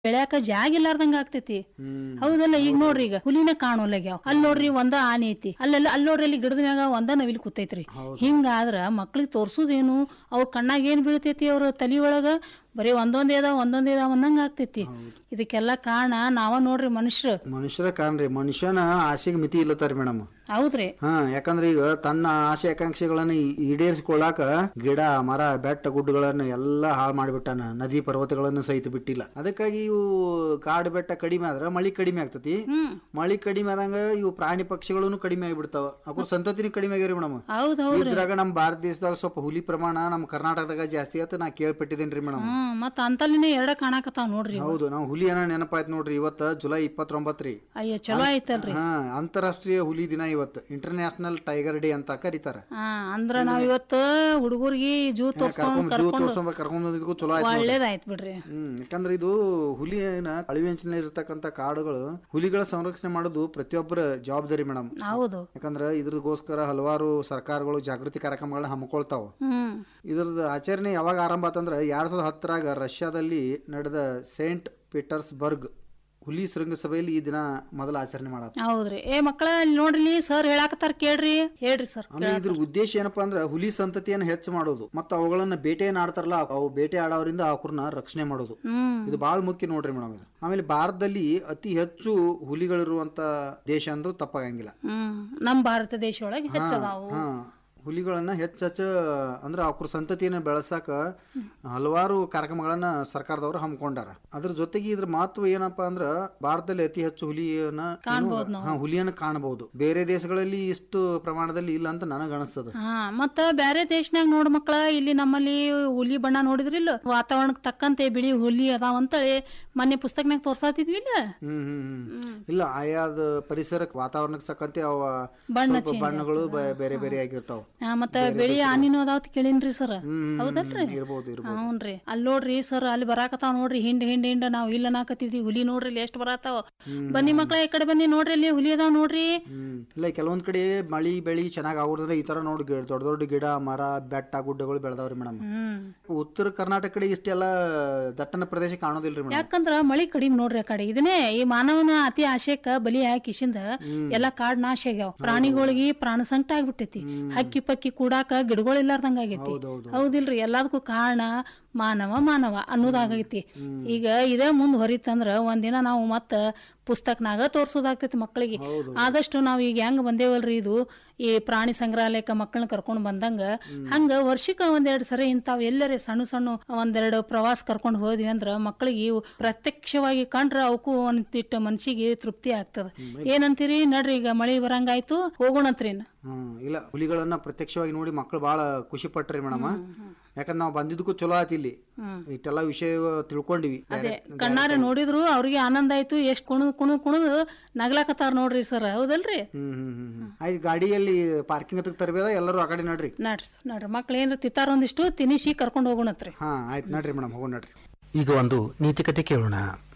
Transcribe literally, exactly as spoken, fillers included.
ಬೆಳ್ಯಾಕ ಜಾಗ ಇಲ್ಲಾರ್ದಂಗ ಆಗ್ತೈತಿ. ಹೌದಲ್ಲ? ಈಗ ನೋಡ್ರಿ, ಈಗ ಹುಲಿನ ಕಾಣೋಲ್ಲಾಗ್ಯಾವ. ಅಲ್ಲಿ ನೋಡ್ರಿ ಒಂದ ಆನೆ ಐತಿ, ಅಲ್ಲೆಲ್ಲ ಅಲ್ಲಿ ನೋಡ್ರಿ ಅಲ್ಲಿ ಗಿಡದ ಮ್ಯಾಗ ಒಂದ ನವಿಲ್ ಕೂತೈತ್ರಿ. ಹಿಂಗಾದ್ರ ಮಕ್ಳಿಗೆ ತೋರ್ಸುದೇನು? ಅವ್ರ ಕಣ್ಣಾಗ ಏನ್ ಬೀಳ್ತೈತಿ? ಅವ್ರ ತಲಿ ಒಳಗ ಬರೀ ಒಂದೊಂದ್ ಇದಾವ ಒಂದೊಂದ್ ಇದಾವ ಅನ್ನಂಗ ಆಗ್ತೈತಿ. ಇದಕ್ಕೆಲ್ಲಾ ಕಾರಣ ನಾವ ನೋಡ್ರಿ, ಮನುಷ್ಯರು ಮನುಷ್ಯರ ಕಾಣ್ರಿ. ಮನುಷ್ಯನ ಆಸೆಗೆ ಮಿತಿ ಇಲ್ಲತ್ತಾರ ಮೇಡಮ್. ಹೌದ್ರಿ. ಹಾ, ಯಾಕಂದ್ರೆ ಈಗ ತನ್ನ ಆಸೆ ಆಕಾಂಕ್ಷೆಗಳನ್ನ ಈಡೇರಿಸಿಕೊಳ್ಳಾಕ ಗಿಡ ಮರ ಬೆಟ್ಟ ಗುಡ್ಡಗಳನ್ನ ಎಲ್ಲಾ ಹಾಳು ಮಾಡಿಬಿಟ್ಟಾನ. ನದಿ ಪರ್ವತಗಳನ್ನ ಸಹಿತ ಬಿಟ್ಟಿಲ್ಲ. ಅದಕ್ಕಾಗಿ ಇವು ಕಾಡು ಬೆಟ್ಟ ಕಡಿಮೆ ಆದ್ರ ಮಳಿ ಕಡಿಮೆ ಆಗ್ತತಿ. ಮಳಿ ಕಡಿಮೆ ಆದಂಗ ಇವು ಪ್ರಾಣಿ ಪಕ್ಷಿಗಳನ್ನು ಕಡಿಮೆ ಆಗಿಬಿಡ್ತಾವ. ಅವ್ರ ಸಂತತಿನೂ ಕಡಿಮೆ ಆಗ್ಯಾರಿ ಮೇಡಮ್. ಇದ್ರಾಗ ನಮ್ ಭಾರತ ದೇಶದಾಗ ಸ್ವಲ್ಪ ಹುಲಿ ಪ್ರಮಾಣ ನಮ್ ಕರ್ನಾಟಕದಾಗ ಜಾಸ್ತಿ ಆತ ನಾ ಕೇಳ್ಪಟ್ಟಿದ್ದೇನ್ರಿ ಮೇಡಮ್. ಮತ್ತ ಅಂತಲ್ಲಿನೇ ಎರಡ ಕಾಣಕತ್ತಾವ ನೋಡ್ರಿ. ಹೌದು, ನಾವು ಹುಲಿ ಏನ ನೆನಪಾಯ್ತು ನೋಡ್ರಿ. ಇವತ್ತ ಜುಲೈ ಇಪ್ಪತ್ತೊಂಬತ್ತ್ರಿ. ಅಯ್ಯ, ಚಲೋ ಆಯ್ತಲ್ರಿ. ಹಾ, ಅಂತಾರಾಷ್ಟ್ರೀಯ ಹುಲಿ ದಿನ ಇವತ್ತು. ಇಂಟರ್ನ್ಯಾಷನಲ್ ಟೈಗರ್ ಡೇ ಅಂತ ಕರೀತಾರ. ಅಂದ್ರ ನಾವ್ ಇವತ್ತ ಹುಡುಗರಿಗೆ ಜೂ ತೋರ್ಸ್ಕೊಂಡ್ ಕರ್ಕೊಂಡ್ ಚಲೋ ಆಯ್ತು. ಒಳ್ಳೇದಾಯ್ತು ಬಿಡ್ರಿ. ಹ್ಮ್ ಯಾಕಂದ್ರೆ ಇದು ಹುಲಿನ ಅಳಿವೆಂಚಿನ ಇರತಕ್ಕಂತ ಕಾಡುಗಳು, ಹುಲಿಗಳ ಸಂರಕ್ಷಣೆ ಮಾಡೋದು ಪ್ರತಿಯೊಬ್ಬರ ಜವಾಬ್ದಾರಿ ಮೇಡಮ್. ಹೌದು. ಯಾಕಂದ್ರೆ ಇದ್ರಗೋಸ್ಕರ ಹಲವಾರು ಸರ್ಕಾರಗಳು ಜಾಗೃತಿ ಕಾರ್ಯಕ್ರಮಗಳನ್ನ ಹಮ್ಮಿಕೊಳ್ತಾವ. ಇದ್ರದ್ದು ಆಚರಣೆ ಯಾವಾಗ ಆರಂಭ ಆತಂದ್ರ ಎರಡ್ ಸಾವಿರದ ಹತ್ತರಾಗ ರಷ್ಯಾದಲ್ಲಿ ನಡೆದ ಸೇಂಟ್ ಪೀಟರ್ಸ್ಬರ್ಗ್ ಹುಲಿ ಶೃಂಗಸಭೆಯಲ್ಲಿ ಈ ದಿನ ಮೊದಲ ಆಚರಣೆ ಮಾಡತ್ತ. ಹೌದ್ರಿ. ಏ ಮಕ್ಕಳ ನೋಡ್ರಿ, ಸರ್ ಹೇಳಾಕತ್ತಾರ, ಕೇಳ್ರಿ. ಹೇಳ್ರಿ ಸರ್. ಆಮೇಲೆ ಇದ್ರ ಉದ್ದೇಶ ಏನಪ್ಪಾ ಅಂದ್ರ ಹುಲಿ ಸಂತತಿಯನ್ನ ಹೆಚ್ಚು ಮಾಡೋದು ಮತ್ತು ಅವುಗಳನ್ನ ಬೇಟೆಯನ್ನ ಆಡ್ತಾರಲ್ಲ, ಅವು ಬೇಟೆ ಆಡೋದ್ರಿಂದ ಅವ್ರನ್ನ ರಕ್ಷಣೆ ಮಾಡೋದು. ಇದು ಬಹಳ ಮುಖ್ಯ ನೋಡ್ರಿ ಮೇಡಮ್. ಆಮೇಲೆ ಭಾರತದಲ್ಲಿ ಅತಿ ಹೆಚ್ಚು ಹುಲಿಗಳಿರುವಂತ ದೇಶ ಅಂದ್ರೂ ತಪ್ಪಾಗಂಗಿಲ್ಲ. ಹ್ಮ್ ನಮ್ ಭಾರತ ದೇಶ ಒಳಗೆ ಹೆಚ್ಚದಾವು ಹುಲಿಗಳನ್ನ ಹೆಚ್ಚೆಚ್ಚ ಅಂದ್ರೆ ಅವ್ರ ಸಂತತಿಯನ್ನ ಬೆಳೆಸಾಕ ಹಲವಾರು ಕಾರ್ಯಕ್ರಮಗಳನ್ನ ಸರ್ಕಾರದವರು ಹಮ್ಮಿಕೊಂಡಾರ. ಅದ್ರ ಜೊತೆಗೆ ಇದ್ರ ಮಹತ್ವ ಏನಪ್ಪಾ ಅಂದ್ರ ಭಾರತದಲ್ಲಿ ಅತಿ ಹೆಚ್ಚು ಹುಲಿಯನ್ನ ಹುಲಿಯನ್ನ ಕಾಣಬಹುದು. ಬೇರೆ ದೇಶಗಳಲ್ಲಿ ಇಷ್ಟು ಪ್ರಮಾಣದಲ್ಲಿ ಇಲ್ಲ ಅಂತ ನನಗ ಅನಿಸ್ತದ. ಹಾ, ಮತ್ತ ಬೇರೆ ದೇಶನಾಗ ನೋಡ್ ಮಕ್ಕಳ, ಇಲ್ಲಿ ನಮ್ಮಲ್ಲಿ ಹುಲಿ ಬಣ್ಣ ನೋಡಿದ್ರಿಲ್ಲ, ವಾತಾವರಣಕ್ಕೆ ತಕ್ಕಂತೆ ಬಿಳಿ ಹುಲಿ ಅದಾವಂತೇಳಿ ಮೊನ್ನೆ ಪುಸ್ತಕನಾಗ ತೋರ್ಸಾತಿದ್ವಿ ಇಲ್ಲ. ಹ್ಮ್ ಹ್ಮ್ ಇಲ್ಲ, ಆಯಾದ ಪರಿಸರಕ್ಕೆ ವಾತಾವರಣಕ್ಕೆ ತಕ್ಕಂತೆ ಅವ ಬಣ್ಣಗಳು ಬೇರೆ ಬೇರೆ ಆಗಿರ್ತಾವ. ಮತ್ತ ಬೆಳಿ ಆನಿನೂ ಅದಾವತ್ ಕೇಳಿನ್ರಿ ಸರ್. ಹೌದಲ್ರಿ? ಹ್ಞೂನ್ರಿ. ಅಲ್ಲಿ ನೋಡ್ರಿ ಸರ್, ಅಲ್ಲಿ ಬರಾಕತ್ತಾವ ನೋಡ್ರಿ, ಹಿಂಡ್ ಹಿಂಡ್ ಹಿಂಡ್ ನಾವ್ ಇಲ್ಲ ನಾಕತ್ತಿದ್ವಿ. ಹುಲಿ ನೋಡ್ರಿ ಇಲ್ಲಿ ಎಷ್ಟ್ ಬರಾತಾವ. ಬನ್ನಿ ಮಕ್ಳ, ಈ ಕಡೆ ಬನ್ನಿ ನೋಡ್ರಿ, ಇಲ್ಲಿ ಹುಲಿ ಅದಾವ ನೋಡ್ರಿ. ಇಲ್ಲ, ಕೆಲವೊಂದ್ ಕಡೆ ಮಳಿ ಬೆಳಿ ಚೆನ್ನಾಗ್ ಆಗೋದ್ರಿಂದ ಈ ತರ ನೋಡಿ ದೊಡ್ಡ ದೊಡ್ಡ ಗಿಡ ಮರ ಬೆಟ್ಟ ಗುಡ್ಡಗಳು ಬೆಳೆದಾವ್ರಿ ಮೇಡಮ್. ಉತ್ತರ ಕರ್ನಾಟಕ ಕಡೆ ಇಷ್ಟೆಲ್ಲ ದಟ್ಟಣ ಪ್ರದೇಶ ಕಾಣೋದಿಲ್ರಿ ಮೇಡಮ್. ಯಾಕಂದ್ರ ಮಳಿ ಕಡಿಮೆ ನೋಡ್ರಿ ಆ ಕಡೆ. ಇದನ್ನೇ ಈ ಮಾನವನ ಅತಿ ಆಶಯಕ್ಕ ಬಲಿ ಹಾಕಿಸಿಂದ ಎಲ್ಲಾ ಕಾಡ್ ನಾಶ ಆಗ್ಯಾವ. ಪ್ರಾಣಿಗಳಿಗೆ ಪ್ರಾಣ ಸಂಕಟ ಆಗ್ಬಿಟ್ಟೈತಿ. ಹಕ್ಕಿ ಪಕ್ಕಿ ಕೂಡಾಕ ಗಿಡಗಳು ಇಲ್ಲಾರ್ದಂಗ ಆಗೈತಿ. ಹೌದಿಲ್ರಿ? ಎಲ್ಲದಕ್ಕೂ ಕಾರಣ ಮಾನವ ಮಾನವ ಅನ್ನೋದಾಗೈತಿ. ಈಗ ಇದೇ ಮುಂದ್ ಹೊರಿತಂದ್ರ ಒಂದಿನ ನಾವು ಮತ್ತ ಪುಸ್ತಕನಾಗ ತೋರ್ಸೋದಾಗ್ತೈತಿ ಮಕ್ಕಳಿಗೆ. ಆದಷ್ಟು ನಾವ್ ಈಗ ಹೆಂಗ್ ಬಂದೇವಲ್ರಿ, ಇದು ಈ ಪ್ರಾಣಿ ಸಂಗ್ರಹಾಲಯಕ್ಕ ಮಕ್ಕಳನ್ನ ಕರ್ಕೊಂಡ್ ಬಂದಂಗ ಹಂಗ ವರ್ಷಕ್ಕ ಒಂದೆರಡು ಸರಿ ಇಂತಾವ್ ಎಲ್ಲರೇ ಸಣ್ಣ ಸಣ್ಣ ಒಂದೆರಡು ಪ್ರವಾಸ ಕರ್ಕೊಂಡ್ ಹೋದ್ವಿ ಅಂದ್ರ ಮಕ್ಕಳಿಗೆ ಪ್ರತ್ಯಕ್ಷವಾಗಿ ಕಂಡ್ರ ಅವಕ್ಕೂ ಒಂದಿಟ್ಟು ಮನ್ಸಿಗೆ ತೃಪ್ತಿ ಆಗ್ತದ. ಏನಂತೀರಿ? ನಡ್ರಿ, ಈಗ ಮಳಿ ಬರಂಗಾಯ್ತು, ಹೋಗೋಣಂತ್ರಿ. ಹ್ಮ್ ಇಲ್ಲ, ಹುಲಿಗಳನ್ನ ಪ್ರತ್ಯಕ್ಷವಾಗಿ ನೋಡಿ ಮಕ್ಕಳು ಬಹಳ ಖುಷಿ ಪಟ್ರಿ ಮೇಡಮ್. ಯಾಕಂದ್ರೆ ನಾವ್ ಬಂದಿದ್ದಕ್ಕೂ ಚಲೋ ಆಯ್ತು. ಇಲ್ಲಿ ಇಷ್ಟೆಲ್ಲಾ ವಿಷಯ ತಿಳ್ಕೊಂಡಿವಿ. ಕಣ್ಣಾರೆ ನೋಡಿದ್ರು ಅವ್ರಿಗೆ ಆನಂದ ಆಯ್ತು. ಎಷ್ಟ್ ಕುಣದ್ ಕುಣದ್ ಕುಣದ್ ನಗ್ಲಾಕತ್ತಾರ ನೋಡ್ರಿ ಸರ್. ಹೌದಲ್ರಿ? ಹ್ಮ್ ಹ್ಮ್ ಹ್ಮ್ ಆಯ್ತು. ಗಾಡಿಯಲ್ಲಿ ಪಾರ್ಕಿಂಗ್ ಹತ್ರ ತರಬೇದ, ಎಲ್ಲರೂ ಆ ಕಡೆ ನಡ್ರಿ. ನಡ್ರಿ ನಡ್ರಿ ಮಕ್ಳು ಏನ್ರ ತಿತ್ತಾರ ಒಂದಿಷ್ಟು ತಿನಿಸಿ ಕರ್ಕೊಂಡ್ ಹೋಗೋಣತ್ರಿ. ಹಾ ಆಯ್ತು, ನಡ್ರಿ ಮೇಡಮ್, ಹೋಗೋಣ ನಡ್ರಿ. ಈಗ ಒಂದು ನೀತಿಕತೆ ಕೇಳೋಣ.